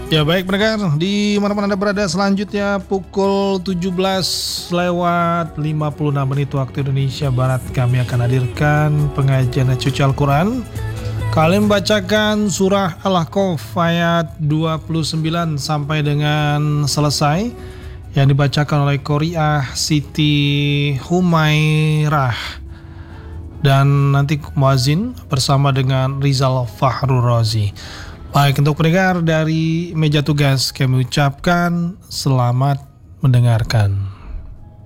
Ya baik pendengar, di mana-mana Anda berada, selanjutnya pukul 17 lewat 56 menit waktu Indonesia Barat kami akan hadirkan pengajian suci Al-Quran. Kali membacakan surah Al-Ahqaf ayat 29 sampai dengan selesai yang dibacakan oleh Qori'ah Siti Humairah. Dan nanti muazin bersama dengan Rizal Fahrur Razi. Baik, untuk pendengar dari meja tugas kami ucapkan selamat mendengarkan.